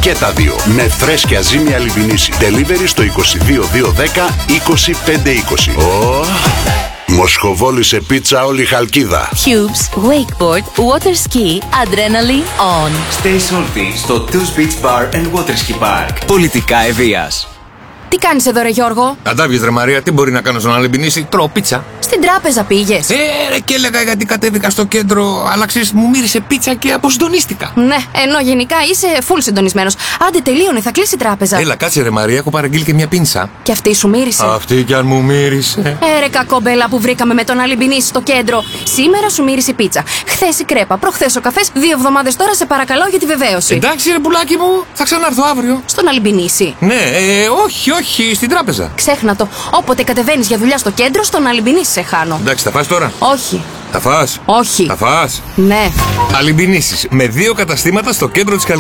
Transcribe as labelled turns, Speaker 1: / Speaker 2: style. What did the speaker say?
Speaker 1: Και τα δύο. Με φρέσκια ζύμη Αλιμπινίση. Delivery στο 22 210 2520. Μοσχοβόλη σε πίτσα όλη η Χαλκίδα.
Speaker 2: Cubes, wakeboard, water ski, adrenaline on.
Speaker 3: Stay salty στο Two's Beach Bar and Water Ski Park. Πολιτικά Ευβοίας.
Speaker 4: Τι κάνεις εδώ ρε Γιώργο?
Speaker 5: Αντάβιες ρε Μαρία, τι μπορεί να κάνω στον Αλιμπινίση? Τρώω πίτσα.
Speaker 4: Στην τράπεζα πήγες?
Speaker 5: Ρε, και έλεγα γιατί κατέβηκα στο κέντρο, αλλά ξέρεις, μου μύρισε πίτσα και αποσυντονίστηκα.
Speaker 4: Ναι, ενώ γενικά είσαι full συντονισμένος. Άντε τελείωνε, θα κλείσει η τράπεζα.
Speaker 5: Έλα, κάτσε ρε Μαρία, έχω παραγγείλει και μια πίνσα.
Speaker 4: Και αυτή σου μύρισε?
Speaker 5: Αυτή κι αν μου μύρισε.
Speaker 4: Ρε κακόμπελα που βρήκαμε με τον Αλιμπινίση στο κέντρο. Σήμερα σου μύρισε η πίτσα. Χθες η κρέπα, προχθές ο καφές. 2 εβδομάδες τώρα σε παρακαλώ για τη βεβαίωση.
Speaker 5: Εντάξει ρε πουλάκι μου, θα ξανάρθω αύριο.
Speaker 4: Στον Αλιμπινίση?
Speaker 5: Ναι, όχι, στην τράπεζα.
Speaker 4: Ξέχνα το. Όποτε κατεβαίνεις για δουλειά στο κέντρο, στον Αλιμπινίση σε χάνω.
Speaker 5: Εντάξει, θα φας τώρα?
Speaker 4: Όχι.
Speaker 5: Θα φας?
Speaker 4: Όχι.
Speaker 5: Θα φας?
Speaker 4: Ναι.
Speaker 5: Αλιμπινίσεις με 2 καταστήματα στο κέντρο της Καλκίδας.